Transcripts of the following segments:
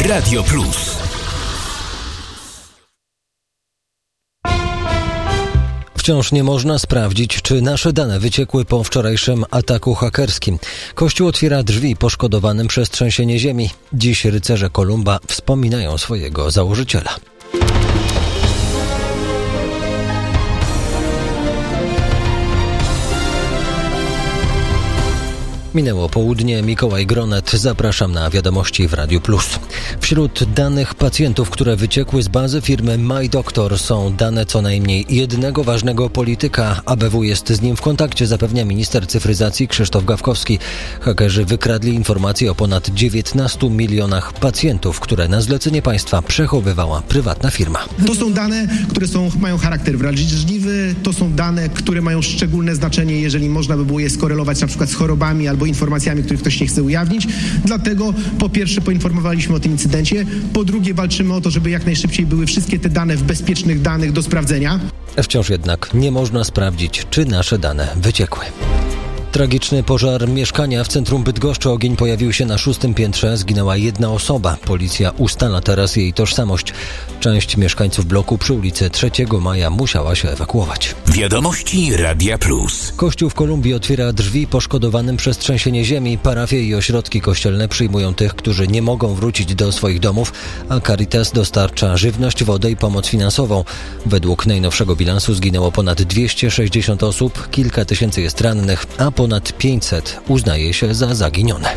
Radio Plus. Wciąż nie można sprawdzić, czy nasze dane wyciekły po wczorajszym ataku hakerskim. Kościół otwiera drzwi poszkodowanym przez trzęsienie ziemi. Dziś rycerze Kolumba wspominają swojego założyciela. Minęło południe, Mikołaj Gronet, zapraszam na wiadomości w Radiu Plus. Wśród danych pacjentów, które wyciekły z bazy firmy MyDoctor, są dane co najmniej jednego ważnego polityka. ABW jest z nim w kontakcie, zapewnia minister cyfryzacji Krzysztof Gawkowski. Hakerzy wykradli informacje o ponad 19 milionach pacjentów, które na zlecenie państwa przechowywała prywatna firma. To są dane, które mają charakter wrażliwy, to są dane, które mają szczególne znaczenie, jeżeli można by było je skorelować na przykład z chorobami albo informacjami, których ktoś nie chce ujawnić. Dlatego po pierwsze poinformowaliśmy o tym incydencie, po drugie walczymy o to, żeby jak najszybciej były wszystkie te dane w bezpiecznych danych do sprawdzenia. Wciąż jednak nie można sprawdzić, czy nasze dane wyciekły. Tragiczny pożar mieszkania w centrum Bydgoszczy. Ogień pojawił się na 6. piętrze. Zginęła jedna osoba. Policja ustala teraz jej tożsamość. Część mieszkańców bloku przy ulicy 3 Maja musiała się ewakuować. Wiadomości Radia Plus. Kościół w Kolumbii otwiera drzwi poszkodowanym przez trzęsienie ziemi. Parafie i ośrodki kościelne przyjmują tych, którzy nie mogą wrócić do swoich domów, a Caritas dostarcza żywność, wodę i pomoc finansową. Według najnowszego bilansu zginęło ponad 260 osób, kilka tysięcy jest rannych, a ponad 500 uznaje się za zaginione.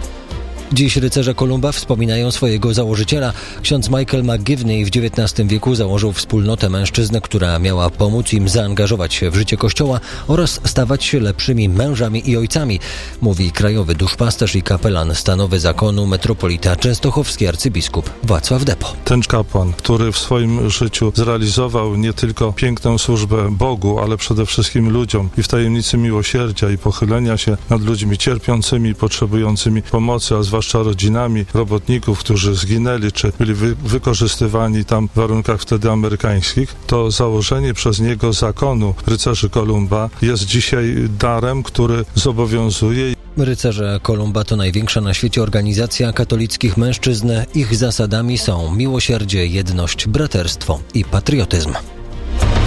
Dziś rycerze Kolumba wspominają swojego założyciela. Ksiądz Michael McGivney w XIX wieku założył wspólnotę mężczyzn, która miała pomóc im zaangażować się w życie Kościoła oraz stawać się lepszymi mężami i ojcami, mówi krajowy duszpasterz i kapelan stanowy zakonu metropolita częstochowski arcybiskup Wacław Depo. Ten kapłan, który w swoim życiu zrealizował nie tylko piękną służbę Bogu, ale przede wszystkim ludziom i w tajemnicy miłosierdzia i pochylenia się nad ludźmi cierpiącymi i potrzebującymi pomocy, a zwłaszcza rodzinami robotników, którzy zginęli, czy byli wykorzystywani tam w warunkach wtedy amerykańskich, to założenie przez niego zakonu rycerzy Kolumba jest dzisiaj darem, który zobowiązuje. Rycerze Kolumba to największa na świecie organizacja katolickich mężczyzn. Ich zasadami są miłosierdzie, jedność, braterstwo i patriotyzm.